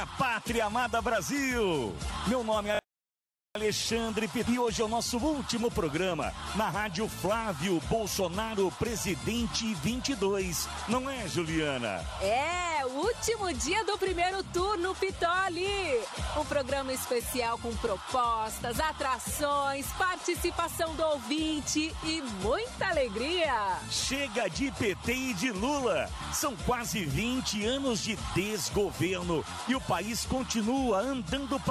Pátria amada Brasil. Meu nome é Alexandre Pipi, hoje é o nosso último programa na Rádio Flávio Bolsonaro Presidente 22, não é, Juliana? É, o último dia do primeiro turno, Pitoli. Um programa especial com propostas, atrações, participação do ouvinte e muita alegria. Chega de PT e de Lula. São quase 20 anos de desgoverno e o país continua andando para